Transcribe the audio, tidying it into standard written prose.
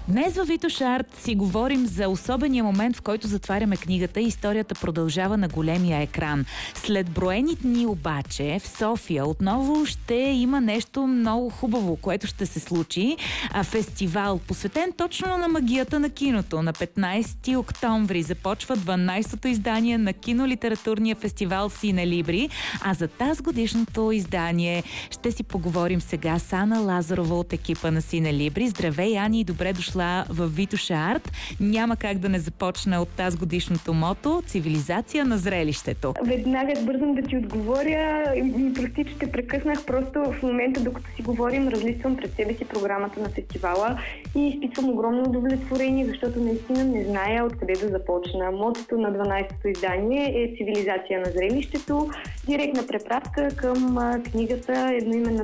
Днес във Витоша Арт си говорим за особения момент, в който затваряме книгата и историята продължава на големия екран. След броени дни обаче в София отново ще има нещо много хубаво, което ще се случи. Фестивал, посветен точно на магията на киното. На 15 октомври започва 12-то издание на кинолитературния фестивал Сине Либри, а за тази годишното издание ще си поговорим сега с Ана Лазарова от екипа на Сине Либри. Здравей, Ани, и добре дошла в Витоша Арт. Няма как да не започна от тази годишното мото цивилизация на зрелището. Веднага бързам да ти отговоря. Прости, че те прекъснах. Просто в момента, докато си говорим, разлиствам пред себе си програмата на фестивала и изпитвам огромно удовлетворение, защото наистина не зная откъде да започна. Мотото на 12-то издание е цивилизация на зрелището. Директна препратка към книгата, едноименната